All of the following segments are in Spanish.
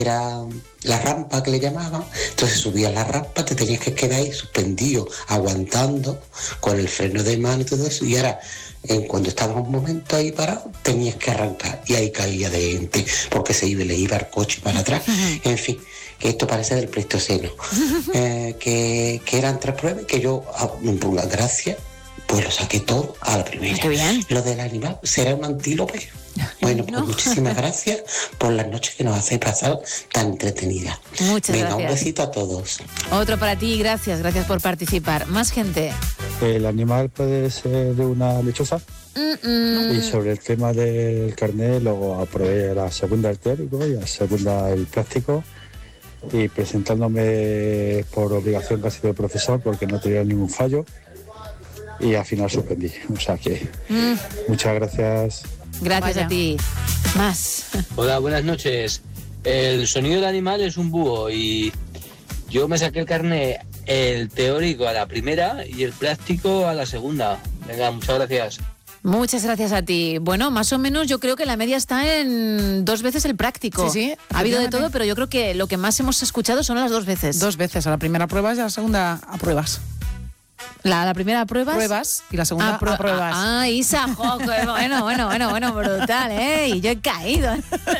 era la rampa que le llamaban, entonces subías la rampa, te tenías que quedar ahí suspendido, aguantando con el freno de mano y todo eso, y ahora cuando estabas un momento ahí parado, tenías que arrancar y ahí caía de gente, porque le iba el coche para atrás, en fin, que esto parece del Pleistoceno, que eran 3 pruebas, que yo, por la gracia, pues lo saqué todo a la primera. Qué bien. Lo del animal será un antílope. Bueno, pues muchísimas gracias por las noches que nos hacéis pasar tan entretenidas. Muchas Venga, gracias. un besito a todos. Otro para ti, gracias por participar. Más gente. El animal puede ser de una lechuza. Y sobre el tema del carnet, luego aprobé la segunda el teórico y la segunda el práctico. Y presentándome por obligación casi del profesor porque no tenía ningún fallo. Y al final suspendí. O sea que muchas gracias. Gracias a ti. Más. Hola, buenas noches. El sonido del animal es un búho y yo me saqué el carnet, el teórico a la primera y el práctico a la segunda. Venga, muchas gracias. Muchas gracias a ti. Bueno, más o menos yo creo que la media está en 2 veces el práctico. Sí, ha habido de todo, pero yo creo que lo que más hemos escuchado son las 2 veces. 2 veces, a la primera pruebas y a la segunda apruebas. La primera pruebas y la segunda apruebas. Ah, Isa, bueno, brutal, y yo he caído.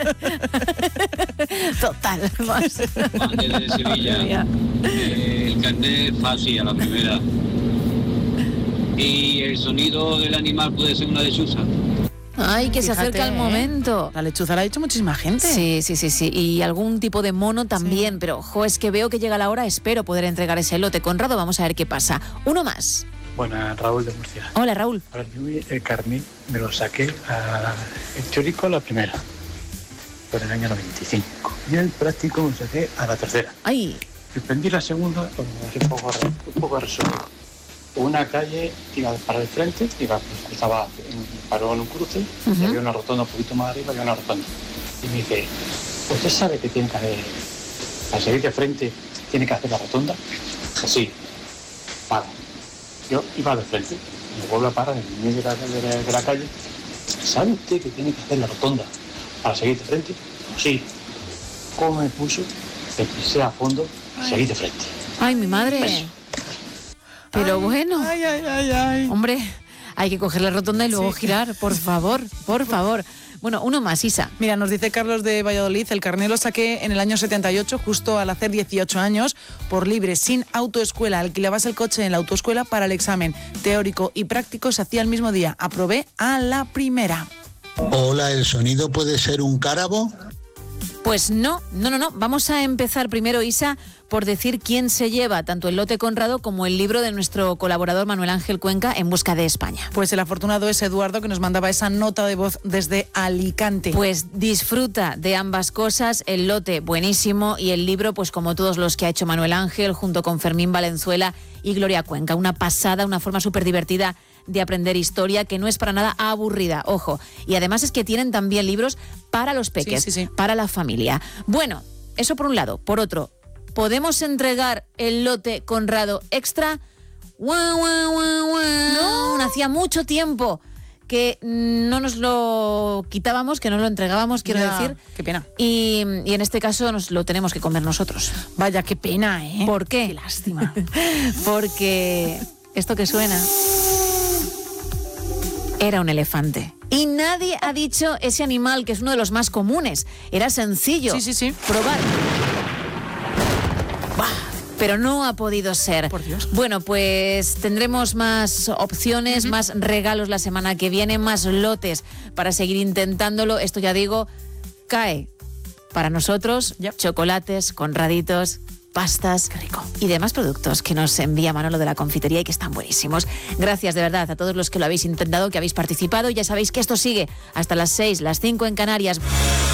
Total. Desde Sevilla, el carnet fácil a la primera. Y el sonido del animal puede ser una lechuza. Ay, que se acerca el momento. La lechuza la ha dicho muchísima gente. Sí. Y algún tipo de mono también. Pero, es que veo que llega la hora. Espero poder entregar ese lote. Conrado, vamos a ver qué pasa. Uno más. Bueno, Raúl de Murcia. Hola, Raúl. Ahora yo el carnet me lo saqué el teórico a la primera, por el año 95. Y el práctico me lo saqué a la tercera. Ay. Suspendí la segunda, un poco resumen. Una calle iba para el frente, paró en un cruce, y había una rotonda un poquito más arriba, había una rotonda. Y me dice, ¿usted sabe que tiene que hacer, al seguir de frente, tiene que hacer la rotonda? Dije, sí. Vale. Yo iba de frente, me vuelvo a parar en el medio de la calle. ¿Sabe usted que tiene que hacer la rotonda para seguir de frente? Pues sí. ¿Cómo me puso? Me pisé a fondo, seguí de frente. Ay, mi madre. Beso. Pero bueno. Ay. Hombre, hay que coger la rotonda y luego girar, por favor. Bueno, uno más, Isa. Mira, nos dice Carlos de Valladolid, el carnet lo saqué en el año 78, justo al hacer 18 años, por libre, sin autoescuela. Alquilabas el coche en la autoescuela para el examen teórico y práctico, se hacía el mismo día. Aprobé a la primera. Hola, ¿el sonido puede ser un cárabo? Pues no. Vamos a empezar primero, Isa, por decir quién se lleva tanto el lote Conrado como el libro de nuestro colaborador Manuel Ángel Cuenca, En busca de España. Pues el afortunado es Eduardo, que nos mandaba esa nota de voz desde Alicante. Pues disfruta de ambas cosas, el lote buenísimo y el libro, pues como todos los que ha hecho Manuel Ángel, junto con Fermín Valenzuela y Gloria Cuenca. Una pasada, una forma súper divertida de aprender historia, que no es para nada aburrida, ojo. Y además es que tienen también libros para los peques, para la familia. Bueno, eso por un lado. Por otro, ¿podemos entregar el lote Conrado extra? No, hacía mucho tiempo que no nos lo quitábamos, que no lo entregábamos, quiero decir. Qué pena. Y en este caso nos lo tenemos que comer nosotros. Vaya, qué pena, ¿eh? ¿Por qué? Qué lástima. Porque esto que suena era un elefante. Y nadie ha dicho ese animal, que es uno de los más comunes. Era sencillo. Sí. Probar. ¡Bah! Pero no ha podido ser. Por Dios. Bueno, pues tendremos más opciones, más regalos la semana que viene, más lotes para seguir intentándolo. Esto, ya digo, cae para nosotros. Chocolates, conraditos, pastas, qué rico, y demás productos que nos envía Manolo de la confitería y que están buenísimos. Gracias de verdad a todos los que lo habéis intentado, que habéis participado. Ya sabéis que esto sigue hasta las 6, las 5 en Canarias.